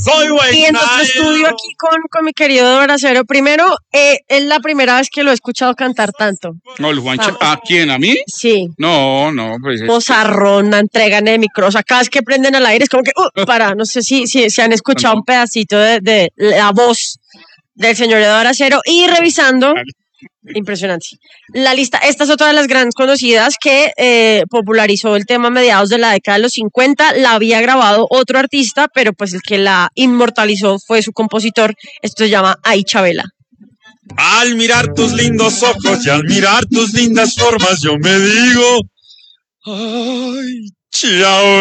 Soy buen Y en nuestro estudio aquí con mi querido Bracero, primero, es la primera vez que lo he escuchado cantar tanto. No, el Juancho, ¿a quién? ¿A mí? Sí. No, pues Pozarrona, entregan de micro, o sea, cada vez que prenden al aire es como que, no sé si han escuchado un pedacito de la voz del señor Eduardo Acero y revisando, impresionante. La lista, esta es otra de las grandes conocidas que popularizó el tema a mediados de la década de los 50, la había grabado otro artista, pero pues el que la inmortalizó fue su compositor, esto se llama Ay Chabela. Al mirar tus lindos ojos y al mirar tus lindas formas, yo me digo, ay, chao.